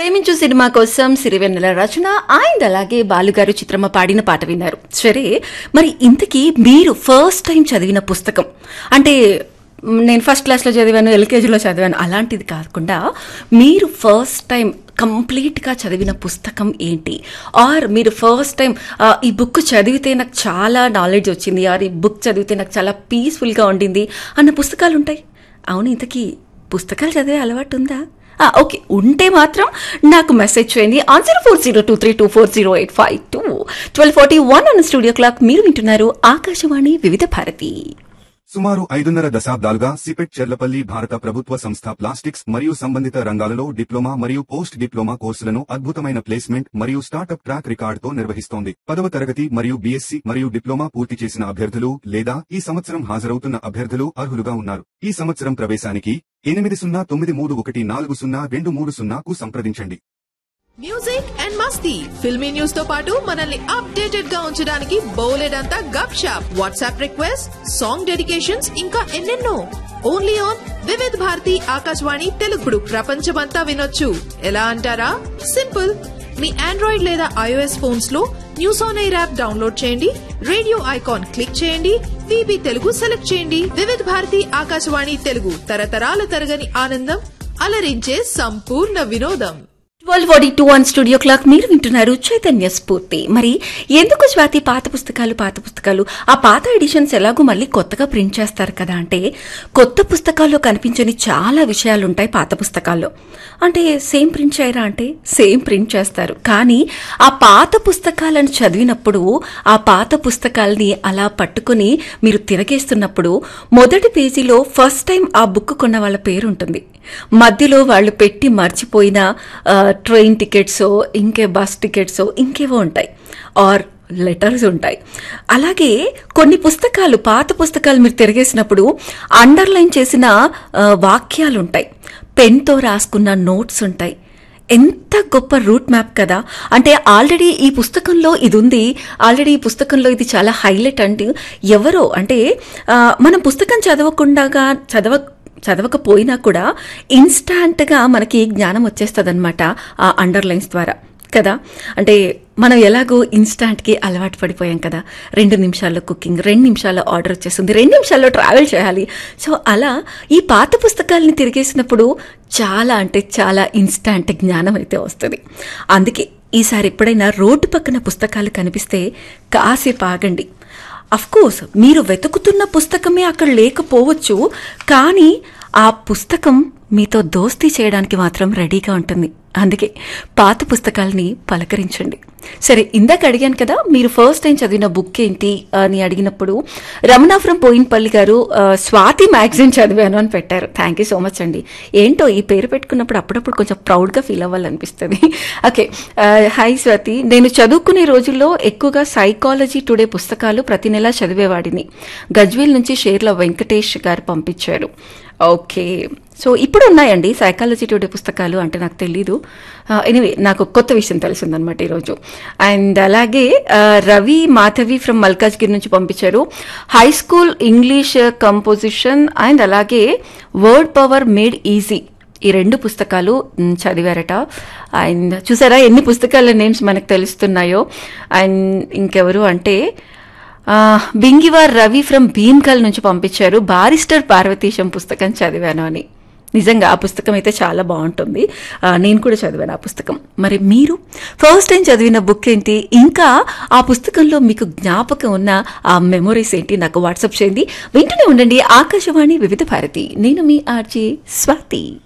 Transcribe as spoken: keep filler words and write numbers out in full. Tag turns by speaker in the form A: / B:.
A: ప్రేమించు సినిమా కోసం సిరివెన్నెల రచన అండ్ అలాగే బాలుగారు చిత్రమ్మ పాడిన పాట విన్నారు. సరే, మరి ఇంతకీ మీరు ఫస్ట్ టైం చదివిన పుస్తకం అంటే నేను ఫస్ట్ క్లాస్లో చదివాను, ఎల్కేజీలో చదివాను అలాంటిది కాకుండా మీరు ఫస్ట్ టైం కంప్లీట్గా చదివిన పుస్తకం ఏంటి? ఆర్ మీరు ఫస్ట్ టైం ఈ బుక్ చదివితే నాకు చాలా నాలెడ్జ్ వచ్చింది, ఆర్ ఈ బుక్ చదివితే నాకు చాలా పీస్ఫుల్గా ఉండింది అన్న పుస్తకాలు ఉంటాయి. అవును, ఇంతకీ పుస్తకాలు చదివే అలవాటు ఉందా? ఓకే, ఉంటే మాత్రం నాకు మెసేజ్ చేయండి on zero four zero two three two four zero eight five two twelve forty one అన్న స్టూడియో క్లాక్. మీరు వింటున్నారు ఆకాశవాణి వివిధ భారతి.
B: సుమారు ఐదున్నర దశాబ్దాలుగా సిపెట్ చెర్లపల్లి భారత ప్రభుత్వ సంస్థ ప్లాస్టిక్స్ మరియు సంబంధిత రంగాలలో డిప్లొమా మరియు పోస్ట్ డిప్లొమా కోర్సులను అద్భుతమైన ప్లేస్మెంట్ మరియు స్టార్టప్ ట్రాక్ రికార్డుతో నిర్వహిస్తోంది. పదవ తరగతి మరియు బీఎస్సీ మరియు డిప్లొమా పూర్తి చేసిన అభ్యర్థులు లేదా ఈ సంవత్సరం హాజరవుతున్న అభ్యర్థులు అర్హులుగా ఉన్నారు. ఈ సంవత్సరం ప్రవేశానికి ఎనిమిది సున్నా తొమ్మిది మూడు ఒకటి నాలుగు సున్నా రెండు మూడు సున్నాకు సంప్రదించండి.
C: Music and Masti, filmy news తో పాటు మనల్ని అప్డేటెడ్ గా ఉంచడానికి బోలెడంతా గప్ shop, WhatsApp request, song dedications, ఇంకా ఎన్నెన్నో. ఓన్లీ ఆన్ వివిధ భారతి ఆకాశవాణి తెలుగుడు. ప్రపంచమంతా వినొచ్చు. ఎలా అంటారా? సింపుల్. మీ ఆండ్రాయిడ్ లేదా ఐఓఎస్ ఫోన్స్ లో news on air app download చేయండి, రేడియో ఐకాన్ క్లిక్ చేయండి, వీబీ తెలుగు సెలెక్ట్ చేయండి. వివిధ భారతి ఆకాశవాణి తెలుగు, తరతరాల తరగని ఆనందం, అలరించే సంపూర్ణ వినోదం.
A: Twelve forty two one studio clock. మీరు వింటున్నారు చైతన్య స్ఫూర్తి. మరి ఎందుకు స్వాతి పాత పుస్తకాలు పాత పుస్తకాలు ఆ పాత ఎడిషన్స్ ఎలాగో మళ్ళీ కొత్తగా ప్రింట్ చేస్తారు కదా అంటే, కొత్త పుస్తకాల్లో కనిపించని చాలా విషయాలు ఉంటాయి పాత పుస్తకాల్లో. అంటే సేమ్ ప్రింట్ చేయరా అంటే సేమ్ ప్రింట్ చేస్తారు. కానీ ఆ పాత పుస్తకాలను చదివినప్పుడు, ఆ పాత పుస్తకాలని అలా పట్టుకుని మీరు తిరగేస్తున్నప్పుడు మొదటి పేజీలో ఫస్ట్ టైం ఆ బుక్ కొన్న వాళ్ళ పేరు ఉంటుంది. మధ్యలో వాళ్ళు పెట్టి మర్చిపోయిన ట్రైన్ టికెట్సో, ఇంకే బస్ టికెట్సో, ఇంకేవో ఉంటాయి, ఆర్ లెటర్స్ ఉంటాయి. అలాగే కొన్ని పుస్తకాలు, పాత పుస్తకాలు మీరు తిరిగేసినప్పుడు అండర్లైన్ చేసిన వాక్యాలు ఉంటాయి, పెన్తో రాసుకున్న నోట్స్ ఉంటాయి. ఎంత గొప్ప రూట్ మ్యాప్ కదా! అంటే ఆల్రెడీ ఈ పుస్తకంలో ఇది ఉంది, ఆల్రెడీ ఈ పుస్తకంలో ఇది చాలా హైలైట్. అంటే ఎవరో అంటే మనం పుస్తకం చదవకుండా చదవ చదవకపోయినా కూడా ఇన్స్టాంట్గా మనకి జ్ఞానం వచ్చేస్తుంది అనమాట ఆ అండర్లైన్స్ ద్వారా కదా. అంటే మనం ఎలాగో ఇన్స్టాంట్కి అలవాటు పడిపోయాం కదా. రెండు నిమిషాల్లో కుకింగ్, రెండు నిమిషాల్లో ఆర్డర్ వచ్చేస్తుంది, రెండు నిమిషాల్లో ట్రావెల్ చేయాలి. సో అలా ఈ పాత పుస్తకాలని తిరిగేసినప్పుడు చాలా అంటే చాలా ఇన్స్టాంట్ జ్ఞానం అయితే వస్తుంది. అందుకే ఈసారి ఎప్పుడైనా రోడ్డు పక్కన పుస్తకాలు కనిపిస్తే కాసేపు ఆగండి. అఫ్కోర్స్ మీరు వెతుకుతున్న పుస్తకమే అక్కడ లేకపోవచ్చు, కానీ ఆ పుస్తకం మీతో దోస్తీ చేయడానికి మాత్రం రెడీగా ఉంటుంది. అందుకే పాత పుస్తకాలని పలకరించండి. సరే, ఇందాక అడిగాను కదా మీరు ఫస్ట్ టైం చదివిన బుక్ ఏంటి అని అడిగినప్పుడు రమణాపురం పోయినపల్లి గారు స్వాతి మ్యాగజైన్ చదివాను అని పెట్టారు. థ్యాంక్ యూ సో మచ్ అండి. ఏంటో ఈ పేరు పెట్టుకున్నప్పుడు అప్పుడప్పుడు కొంచెం ప్రౌడ్గా ఫీల్ అవ్వాలనిపిస్తుంది. Okay, hi Swathi. నేను చదువుకునే రోజుల్లో ఎక్కువగా సైకాలజీ టుడే పుస్తకాలు ప్రతి నెలా చదివేవాడిని. గజ్వేల్ నుంచి షేర్ల వెంకటేష్ గారు పంపించారు. ఓకే, సో ఇప్పుడు ఉన్నాయండి సైకాలజీ టుడే పుస్తకాలు, అంటే నాకు తెలీదు. ఎనీవే, నాకు కొత్త విషయం తెలిసిందనమాట ఈరోజు. అండ్ అలాగే రవి మాధవి ఫ్రమ్ మల్కాజ్గిరి నుంచి పంపించారు. High school English composition and అలాగే వర్డ్ పవర్ మేడ్ ఈజీ, ఈ రెండు పుస్తకాలు చదివారట. అండ్ చూసారా ఎన్ని పుస్తకాల నేమ్స్ మనకు తెలుస్తున్నాయో. అండ్ ఇంకెవరు అంటే బింగివార్ రవి ఫ్రమ్ భీమ్కల్ నుంచి పంపించారు. బారిస్టర్ పార్వతీశం పుస్తకం చదివాను అని. నిజంగా ఆ పుస్తకం అయితే చాలా బాగుంటుంది, నేను కూడా చదివాను ఆ పుస్తకం. మరి మీరు ఫస్ట్ టైం చదివిన బుక్ ఏంటి, ఇంకా ఆ పుస్తకంలో మీకు జ్ఞాపకం ఉన్న ఆ మెమొరీస్ ఏంటి నాకు వాట్సాప్ చేయండి. వింటూనే ఉండండి ఆకాశవాణి వివిధ భారతి. నేను మీ ఆర్జే స్వాతి.